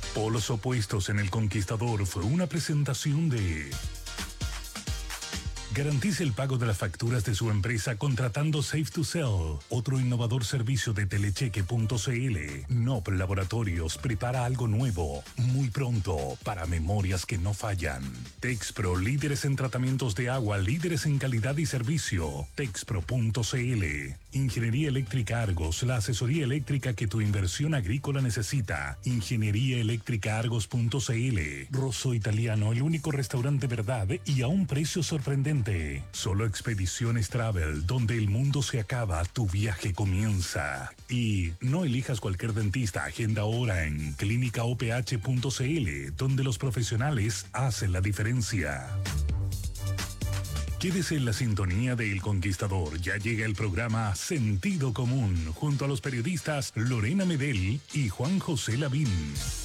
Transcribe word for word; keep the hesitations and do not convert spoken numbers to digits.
Polos opuestos en El Conquistador fue una presentación de... Garantice el pago de las facturas de su empresa contratando Safe to Sell, otro innovador servicio de telecheque punto c l. N O P Laboratorios prepara algo nuevo, muy pronto, para memorias que no fallan. Texpro, líderes en tratamientos de agua, líderes en calidad y servicio. Texpro punto c l. Ingeniería Eléctrica Argos, la asesoría eléctrica que tu inversión agrícola necesita. Ingeniería Eléctrica Argos punto c l. Rosso Italiano, el único restaurante verdad y a un precio sorprendente. Solo Expediciones Travel, donde el mundo se acaba, tu viaje comienza. Y no elijas cualquier dentista, agenda ahora en clínica o p h punto c l, donde los profesionales hacen la diferencia. Quédese en la sintonía de El Conquistador. Ya llega el programa Sentido Común, junto a los periodistas Lorena Medel y Juan José Lavín.